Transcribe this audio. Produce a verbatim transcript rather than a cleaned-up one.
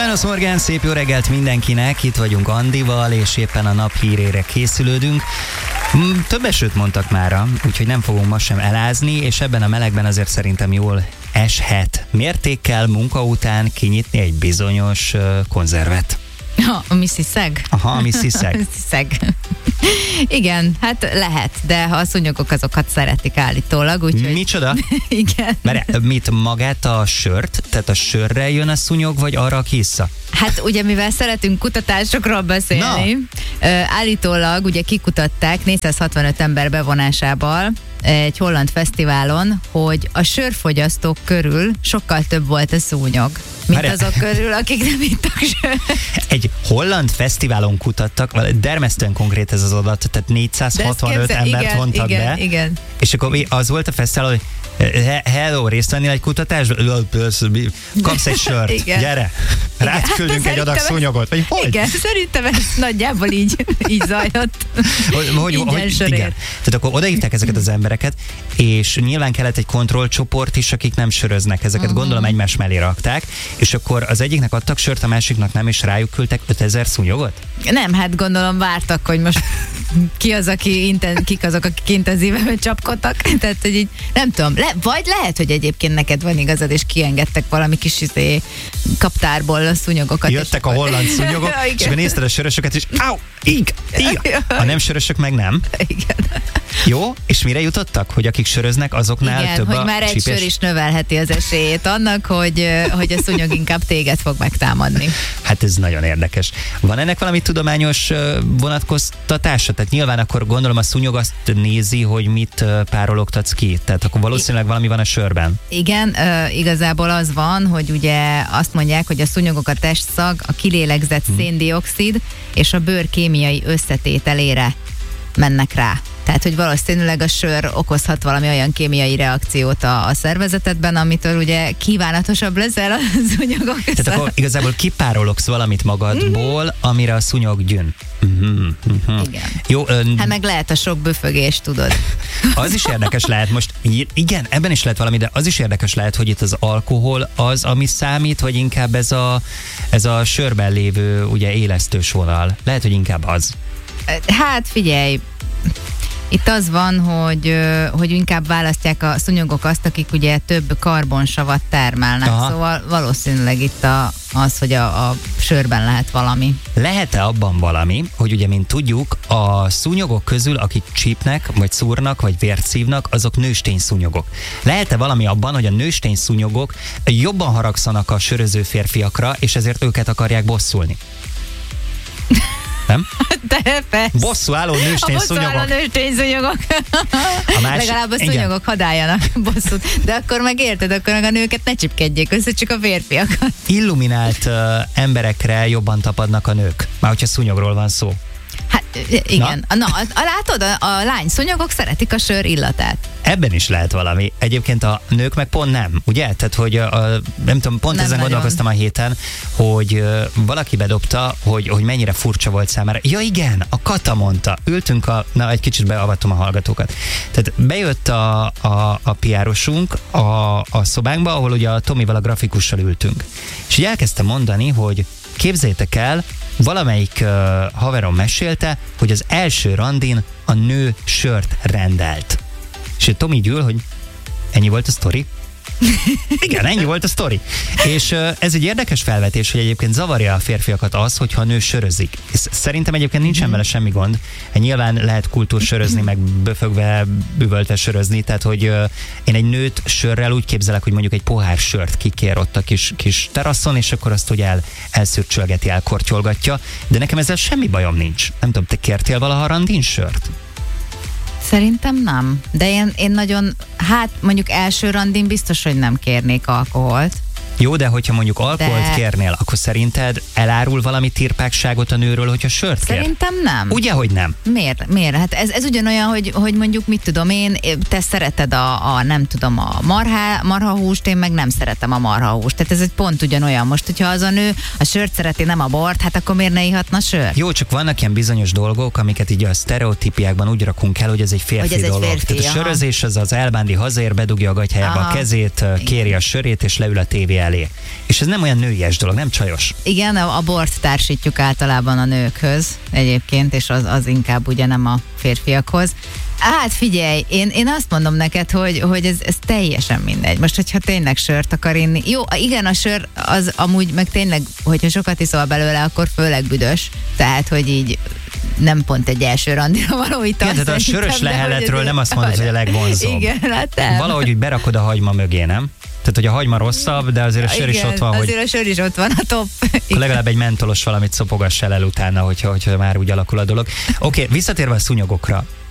Buenos Morgan, szép jó reggelt mindenkinek, itt vagyunk Andival, és éppen a nap hírére készülődünk. Több esőt mondtak mára, úgyhogy nem fogunk ma sem elázni, és ebben a melegben azért szerintem jól eshet mértékkel munka után kinyitni egy bizonyos konzervet. Ha, a Missy Szeg? Aha, a Missy Szeg. Szeg. Igen, hát lehet, de ha a szúnyogok azokat szeretik állítólag, úgyhogy... Micsoda? Igen. Mert mit, magát a sört? Tehát a sörre jön a szúnyog, vagy arra a kissza? Hát ugye, mivel szeretünk kutatásokról beszélni, no. állítólag ugye kikutatták négyszázhatvanöt ember bevonásával egy holland fesztiválon, hogy a sörfogyasztók körül sokkal több volt a szúnyog, mint Várjál. azok körül, akik nem ittak sört. Egy holland fesztiválon kutattak, dermesztően konkrét ez az adat, tehát négyszázhatvanöt embert igen, vontak igen, be, igen. és akkor az volt a fesztivál, hogy hello, részt vennél egy kutatásban? Kapsz egy sört, igen. Gyere! Rád küldünk egy adag szúnyogot. Vagy hogy? Igen, szerintem ez nagyjából így, így zajlott. Hogy, hogy, hogy, igen. Tehát akkor odaívták ezeket az embereket, és nyilván kellett egy kontrollcsoport is, akik nem söröznek. Ezeket uh-huh. gondolom egymás mellé rakták, és akkor az egyiknek adtak sört, a másiknak nem, és rájuk küldtek ötezer szúnyogot? Nem, hát gondolom vártak, hogy most ki az, aki inten, kik azok, akik intenzíven csapkodtak. Tehát, hogy így, nem tudom, le, vagy lehet, hogy egyébként neked van igazad, és kiengedtek valami kis izé, kaptárból a szúnyogokat. Jöttek a holland szúnyogok, és akkor nézted a sörösöket, és áu, íg, íg. A nem sörösök meg nem. Igen. Jó, és mire jutottak? Hogy akik söröznek, azoknál igen, több hogy a már egy csípés? sör is növelheti az esélyét annak, hogy, hogy a szúnyog inkább téged fog megtámadni. Hát ez nagyon érdekes. Van ennek valami tudományos vonatkoztatása? Tehát nyilván akkor gondolom a szúnyog azt nézi, hogy mit párologtatsz ki. Tehát akkor valószínűleg valami van a sörben. Igen, igazából az van, hogy ugye azt mondják, hogy a szúnyogok a testszag, a kilélegzett hmm. széndioxid és a bőr kémiai összetételére mennek rá. Tehát, hogy valószínűleg a sör okozhat valami olyan kémiai reakciót a, a szervezetedben, amitől ugye kívánatosabb leszel a szúnyogok. Tehát akkor igazából kipárologsz valamit magadból, mm-hmm. amire a szúnyog gyűn. Mm-hmm. Mm-hmm. Igen. Jó, ön... Hát meg lehet a sok büfögés, tudod. Az is érdekes lehet most, igen, ebben is lehet valami, de az is érdekes lehet, hogy itt az alkohol az, ami számít, vagy inkább ez a, ez a sörben lévő ugye élesztős vonal. Lehet, hogy inkább az. Hát figyelj, itt az van, hogy, hogy inkább választják a szúnyogok azt, akik ugye több karbonsavat termelnek. Aha. Szóval valószínűleg itt a, az, hogy a, a sörben lehet valami. Lehet-e abban valami, hogy ugye, mint tudjuk, a szúnyogok közül, akik csípnek, vagy szúrnak, vagy vért szívnak, azok nőstény szúnyogok. Lehet-e valami abban, hogy a nőstény szúnyogok jobban haragszanak a söröző férfiakra, és ezért őket akarják bosszulni? Nem? De persze. Bosszú álló nőstény szúnyogok. A bosszú álló nőstény szúnyogok. A más... Legalább a szúnyogok hadd álljanak bosszút. De akkor meg érted, akkor meg a nőket ne csipkedjék össze, csak a férfiakat. Illuminált uh, emberekre jobban tapadnak a nők, már hogyha szúnyogról van szó. Hát igen. Na, Na a, a, látod, a, a lány szúnyogok szeretik a sör illatát. Ebben is lehet valami. Egyébként a nők meg pont nem, ugye? Tehát, hogy a, a, nem tudom, pont nem ezen nagyon. Gondolkoztam a héten, hogy uh, valaki bedobta, hogy, hogy mennyire furcsa volt számára. Ja igen, a Kata mondta. Ültünk a, na egy kicsit beavatom a hallgatókat. Tehát bejött a, a, a pé er-osunk a, a szobánkba, ahol ugye a Tomival a grafikussal ültünk. És így elkezdte mondani, hogy képzeljétek el, valamelyik uh, haverom mesélte, hogy az első randin a nő sört rendelt. És Tomi gyűl, hogy ennyi volt a sztori? Igen, ennyi volt a sztori. És uh, ez egy érdekes felvetés, hogy egyébként zavarja a férfiakat az, hogyha a nő sörözik. És szerintem egyébként nincsen vele semmi gond. Nyilván lehet kultúrsörözni, meg böfögve, üvöltve sörözni, tehát hogy uh, én egy nőt sörrel úgy képzelek, hogy mondjuk egy pohár sört kikér ott a kis, kis teraszon, és akkor azt ugye el, elszürcsölgeti, elkortyolgatja, de nekem ezzel semmi bajom nincs. Nem tudom, te kértél valaha randin sört? Szerintem nem. De én, én nagyon, hát mondjuk első randin biztos, hogy nem kérnék alkoholt. Jó, de hogyha mondjuk alkoholt de... kérnél, akkor szerinted elárul valami tirpákságot a nőről, hogyha sört kér? Szerintem nem. Ugye, hogy nem? Miért? Miért? Hát ez, ez ugyanolyan, hogy, hogy mondjuk mit tudom én, te szereted a, a nem tudom, a marha, marhahúst, én meg nem szeretem a marhahúst. Tehát ez egy pont ugyanolyan. Most, hogyha az a nő a sört szereti, nem a bort, hát akkor miért ne ihatna sört? Jó, csak vannak ilyen bizonyos dolgok, amiket így a sztereotípiákban úgy rakunk el, hogy ez egy férfi hogy ez dolog. Egy férfi, Tehát a sörözés az az elbándi hazaér, bedugja a gatyájába a kezét, kéri a sörét, és leül a tévé elé. felé. És ez nem olyan nőies dolog, nem csajos. Igen, a, a bort társítjuk általában a nőkhöz egyébként, és az, az inkább ugye nem a férfiakhoz. Hát figyelj, én, én azt mondom neked, hogy, hogy ez, ez teljesen mindegy. Most, hogyha tényleg sört akar inni. Jó, igen, a sör az amúgy meg tényleg, hogyha sokat iszol belőle, akkor főleg büdös. Tehát, hogy így nem pont egy első randira való ital. Igen, tehát a sörös leheletről nem azt mondod, hogy a legvonzóbb. Igen, hát nem. Valahogy úgy berakod a hagyma mögé, nem? Tehát, hogy a hagyma rosszabb, de azért a sör igen, is ott van, azért hogy... a sör is ott van, a top. Akkor legalább egy mentolos valamit szopogass el utána, hogyha, hogyha már úgy alakul a dolog. Oké, okay, visszatérve a szúnyogokra.